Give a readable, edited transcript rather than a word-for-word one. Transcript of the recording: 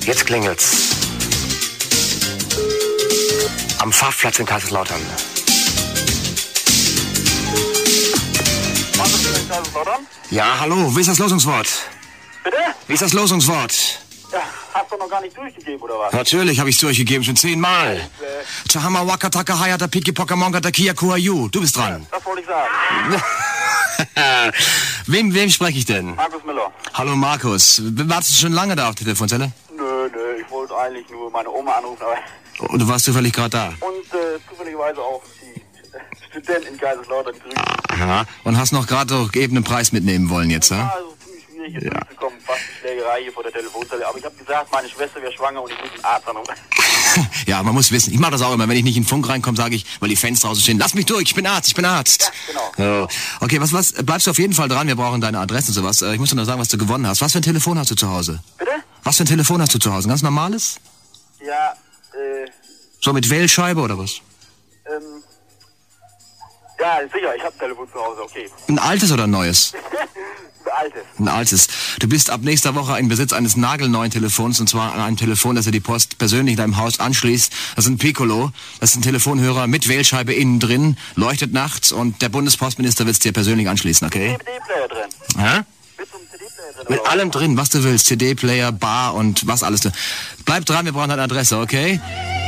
Jetzt klingelt's. Am Pfaffplatz in Kaiserslautern. Was ist denn in Kaiserslautern? Ja, hallo, wie ist das Losungswort? Bitte? Wie ist das Losungswort? Ja, hast du noch gar nicht durchgegeben, oder was? Natürlich habe ich es durchgegeben, schon 10-mal. Chahama Waka Taka Hayata Piki Pokamonga Takia Kuayu. Du bist dran. Das wollte ich sagen. Wem spreche ich denn? Markus Müller. Hallo Markus. Wartest du schon lange da auf der Telefonzelle? Nö, ich wollte eigentlich nur meine Oma anrufen, aber... Und du warst zufällig gerade da? Und zufälligerweise auch die Studentin in Kaiserslautern grüßen. Ja. Und hast noch gerade doch eben einen Preis mitnehmen wollen jetzt, Ja, ha? also ziemlich schwierig hier durchzukommen, fast die Schlägerei hier vor der Telefonzelle. Aber ich habe gesagt, meine Schwester wäre schwanger und ich muss den Arzt anrufen. Ja, man muss wissen, ich mache das auch immer, wenn ich nicht in den Funk reinkomme, sage ich, weil die Fans draußen stehen, lass mich durch, ich bin Arzt. Ja, genau. So. Okay, was, bleibst du auf jeden Fall dran, wir brauchen deine Adresse und sowas. Ich muss dir noch sagen, was du gewonnen hast. Was für ein Telefon hast du zu Hause? Bitte? Was für ein Telefon hast du zu Hause? Ein ganz normales? Ja, So mit Wählscheibe oder was? ja, sicher, ich habe ein Telefon zu Hause, okay. Ein altes oder ein neues? Altes. Ein altes. Du bist ab nächster Woche in Besitz eines nagelneuen Telefons, und zwar einem Telefon, das dir die Post persönlich in deinem Haus anschließt. Das ist ein Piccolo, das ist ein Telefonhörer mit Wählscheibe innen drin, leuchtet nachts und der Bundespostminister wird es dir persönlich anschließen, okay? CD-Player drin. Hä? Mit so einem CD-Player drin. Mit oder allem drin, was du willst. CD-Player, Bar und was alles. Bleib dran, wir brauchen deine Adresse, okay? was?